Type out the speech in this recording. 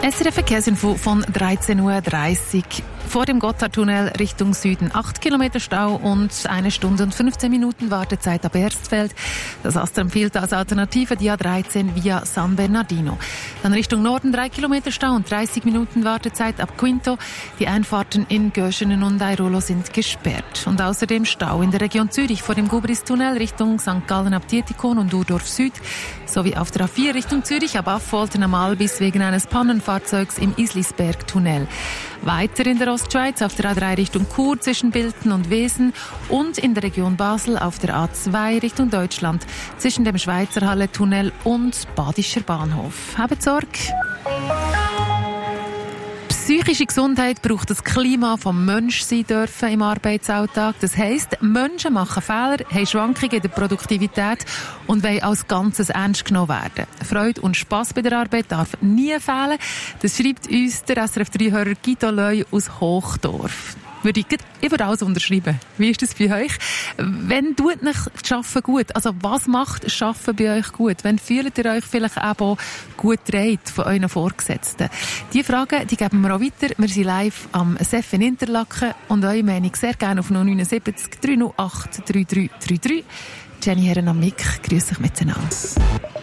SRF Verkehrsinfo von 13.30 Uhr. Vor dem Gotthardtunnel Richtung Süden 8 Kilometer Stau und 1 Stunde und 15 Minuten Wartezeit ab Erstfeld. Das AStA empfiehlt als Alternative die A13 via San Bernardino. Dann Richtung Norden 3 Kilometer Stau und 30 Minuten Wartezeit ab Quinto. Die Einfahrten in Göschenen und Airolo sind gesperrt. Und außerdem Stau in der Region Zürich vor dem Gubristunnel Richtung St. Gallen ab Dietikon und Urdorf Süd. Sowie auf der A4 Richtung Zürich ab Affoltern am Albis wegen eines Pannenfahrzeugs im Islisberg-Tunnel. Weiter in der Ostschweiz auf der A3 Richtung Chur zwischen Bilten und Wesen und in der Region Basel auf der A2 Richtung Deutschland zwischen dem Schweizerhalle-Tunnel und Badischer Bahnhof. Habt Sorge! Psychische Gesundheit braucht das Klima vom Menschsein dürfen im Arbeitsalltag. Das heisst, Menschen machen Fehler, haben Schwankungen in der Produktivität und wollen als Ganzes ernst genommen werden. Freude und Spass bei der Arbeit darf nie fehlen. Das schreibt uns der SRF3-Hörer Guido Leu aus Hochdorf. Ich würde alles unterschreiben. Wie ist das bei euch? Wenn tut euch das Arbeiten gut? Also was macht das Arbeiten bei euch gut? Wenn fühlt ihr euch vielleicht auch gut getragen von euren Vorgesetzten? Diese Fragen die geben wir auch weiter. Wir sind live am SEF in Interlaken und eure Meinung sehr gerne auf 079 308 3333. Jenny Herren am Mic. Grüß euch miteinander.